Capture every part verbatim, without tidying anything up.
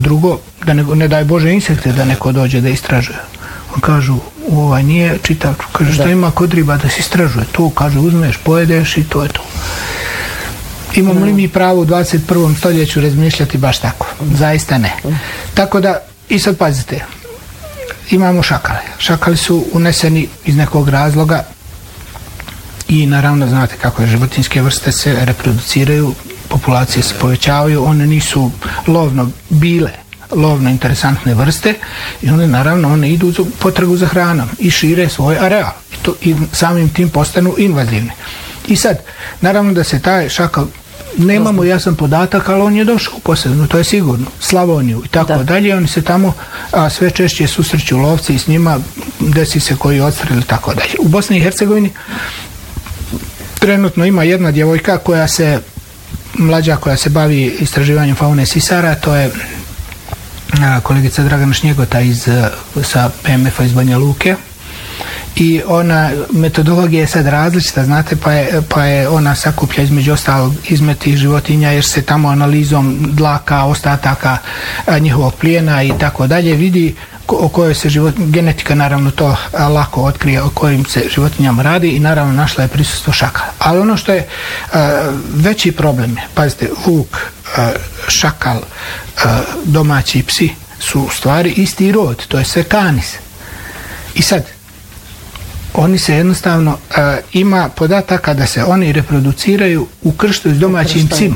Drugo, da ne, ne daj Bože insekte da neko dođe da istražuje. On kažu, ovaj nije čitav, kaže što ima kod riba da se istražuje, to kaže uzmeš, pojedeš i to je to. Imamo li mi pravo u dvadeset prvom stoljeću razmišljati baš tako? Zaista ne. Tako da, i sad pazite, imamo šakale. Šakali su uneseni iz nekog razloga i naravno znate kako je, životinjske vrste se reproduciraju, populacije se povećavaju, one nisu lovno bile, lovno interesantne vrste i one naravno one idu u potragu za hranom i šire svoj areal i, to, i samim tim postanu invazivne. I sad, naravno da se taj šakal, nemamo jasan podatak, ali on je došao posebno, to je sigurno, Slavoniju i tako da. dalje, oni se tamo a, sve češće susreću lovci i s njima desi se koji odstreli i tako dalje. U Bosni i Hercegovini trenutno ima jedna djevojka koja se, mlađa koja se bavi istraživanjem faune sisara, to je a, kolegica Dragana Šnjegota iz, sa P M F-a iz Banja Luke. I ona, metodologija je sad različita, znate, pa je, pa je ona sakuplja između ostalog izmeti životinja jer se tamo analizom dlaka, ostataka a, njihovog plijena i tako dalje vidi ko, o kojoj se život, genetika naravno to a, lako otkrije o kojim se životinjama radi i naravno našla je prisustvo šakala. Ali ono što je a, veći problem je, pazite, vuk, a, šakal, a, domaći psi su u stvari isti rod, to je sve kanis. I sad, oni se jednostavno, uh, ima podataka da se oni reproduciraju u krštu s domaćim psima.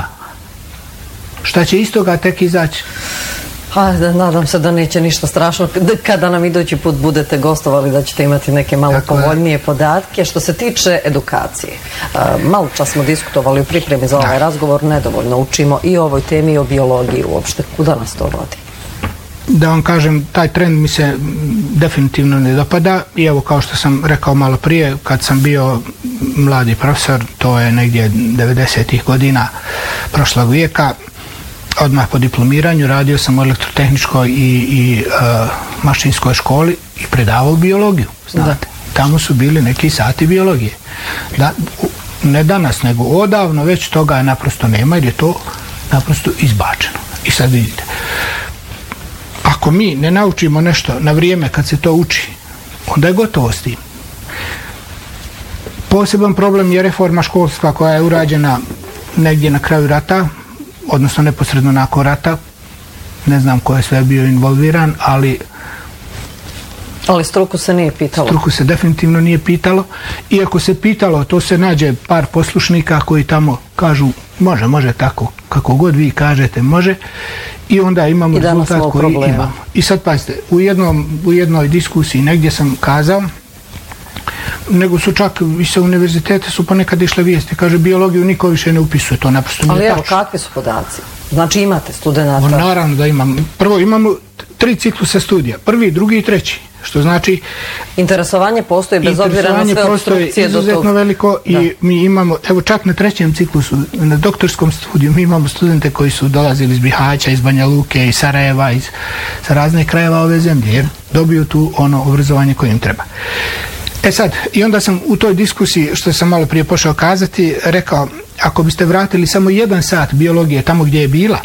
Šta će iz toga tek izaći? Ha, nadam se da neće ništa strašno. Kada nam idući put budete gostovali da ćete imati neke malo Tako povoljnije je. podatke. Što se tiče edukacije, uh, malo čas smo diskutovali u pripremi za ovaj da. razgovor, nedovoljno učimo i o ovoj temi i o biologiji uopšte. Kuda nas to vodi? Da vam kažem, taj trend mi se definitivno ne dopada i evo kao što sam rekao malo prije, kad sam bio mladi profesor, to je negdje devedesetih godina prošlog vijeka, odmah po diplomiranju radio sam u elektrotehničkoj i, i uh, mašinskoj školi i predavao biologiju, znate. Tamo su bili neki sati biologije. Da, ne danas, nego odavno već toga naprosto nema jer je to naprosto izbačeno. I sad vidite, ako mi ne naučimo nešto na vrijeme kad se to uči, onda je gotovo s tim. Poseban problem je reforma školstva koja je urađena negdje na kraju rata, odnosno neposredno nakon rata. Ne znam ko je sve bio involviran, ali... Ali struku se nije pitalo. Struku se definitivno nije pitalo. Iako se pitalo, to se nađe par poslušnika koji tamo kažu može, može tako, kako god vi kažete, može. I onda imamo I rezultat koji problema. imamo. I sad pazite, u, jednom, u jednoj diskusiji negdje sam kazao, nego su čak i sa univerzitete su ponekad išle vijesti, kaže biologiju niko više ne upisuje, to naprosto nije tačno. Ali evo, tačno. kakvi su podaci? Znači imate studenata? O, naravno da imam. Prvo imamo tri ciklusa studija, prvi, drugi i treći. Što znači interesovanje postoji bez obzira na sve opstrukcije do tog. Izuzetno veliko i da. mi imamo, evo čak na trećem ciklusu, na doktorskom studiju, mi imamo studente koji su dolazili iz Bihaća, iz Banja Luke, iz Sarajeva, iz sa raznih krajeva ove zemlje, jer dobiju tu ono obrazovanje koje im treba. E sad, i onda sam u toj diskusiji, što sam malo prije pošao kazati, rekao, ako biste vratili samo jedan sat biologije tamo gdje je bila,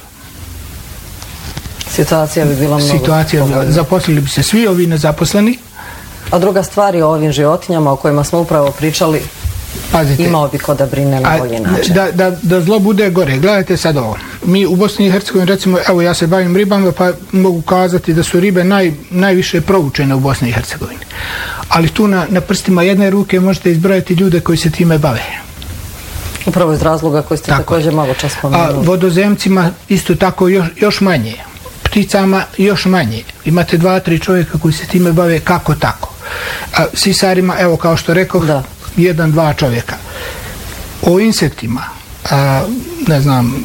situacija bi bila mnogo situacija, zaposlili bi se svi ovi nezaposleni. A druga stvar je o ovim životinjama o kojima smo upravo pričali. Pazite, imao bi ko da brine na bolji način. Da, da, da zlo bude gore. Gledajte sad ovo. Mi u Bosni i Hercegovini, recimo, evo ja se bavim ribama, pa mogu kazati da su ribe naj, najviše proučene u Bosni i Hercegovini. Ali tu na, na prstima jedne ruke možete izbrojati ljude koji se time bave. Upravo iz razloga koji ste tako također malo čas spomenuli. A vodozemcima isto tako još, još manje. Pticama još manje. Imate dva, tri čovjeka koji se time bave kako tako. A sisarima, evo kao što rekao, da. jedan, dva čovjeka. O insektima, a, ne znam...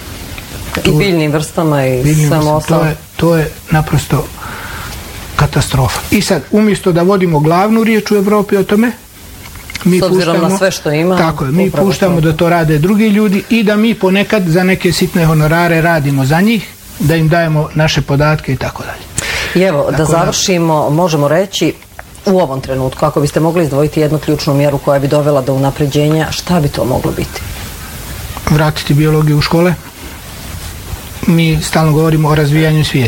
I biljnim vrstama i samo ostalo. To je, to je naprosto katastrofa. I sad, umjesto da vodimo glavnu riječ u Evropi o tome, mi s obzirom puštamo, na sve što ima, tako je, mi puštamo to. da to rade drugi ljudi i da mi ponekad za neke sitne honorare radimo za njih, da im dajemo naše podatke i tako dalje. I evo, tako da završimo, možemo reći, u ovom trenutku, ako biste mogli izdvojiti jednu ključnu mjeru koja bi dovela do unapređenja, šta bi to moglo biti? Vratiti biologiju u škole, mi stalno govorimo o razvijanju svijeta.